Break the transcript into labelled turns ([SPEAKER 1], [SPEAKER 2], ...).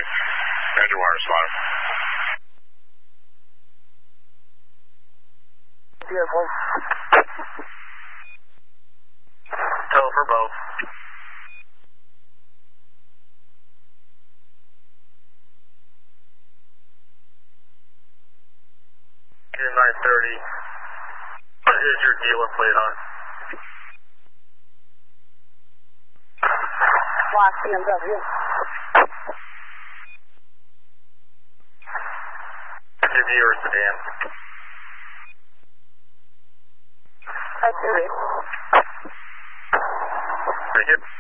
[SPEAKER 1] Roger, wire spot.
[SPEAKER 2] Vehicle.
[SPEAKER 3] Tow for both. Your 930. What is your dealer plate on?
[SPEAKER 2] Black BMW.
[SPEAKER 3] SUV or sedan?
[SPEAKER 2] SUV.
[SPEAKER 3] Thank you.